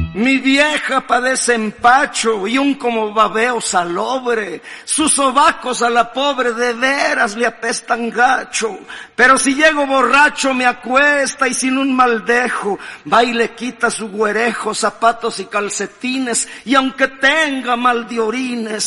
Mi vieja padece empacho y un como babeo salobre. Sus sobacos a la pobre de veras le apestan gacho. Pero si llego borracho me acuesta y sin un mal dejo, va y le quita su güerejo, zapatos y calcetines. Y aunque tenga mal de orines,